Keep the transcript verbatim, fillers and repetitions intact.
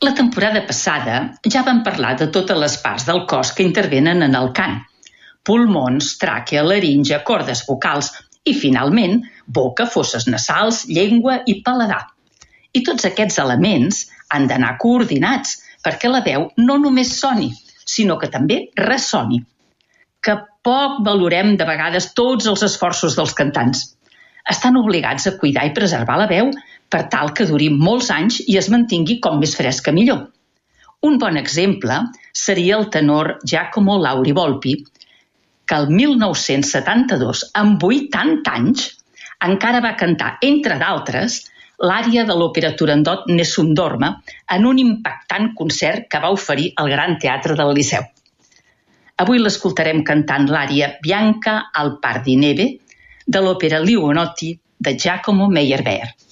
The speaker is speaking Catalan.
La temporada passada ja vam parlar de totes les parts del cos que intervenen en el cant. Pulmons, tràquea, laringe, cordes vocals i, finalment, boca, fosses nasals, llengua i paladar. I tots aquests elements han d'anar coordinats perquè la veu no només soni, sinó que també ressoni. Que poc valorem de vegades tots els esforços dels cantants. Estan obligats a cuidar i preservar la veu per tal que duri molts anys i es mantingui com més fresca millor. Un bon exemple seria el tenor Giacomo Lauri Volpi, que el mil nou-cents setanta-dos, amb vuitanta anys, encara va cantar, entre d'altres, l'ària de l'òpera Turandot Nessun Dorma en un impactant concert que va oferir al Gran Teatre del Liceu. Avui l'escoltarem cantant l'ària Bianca al Par di Neve de l'òpera Liuonotti de Giacomo Meyerbeer.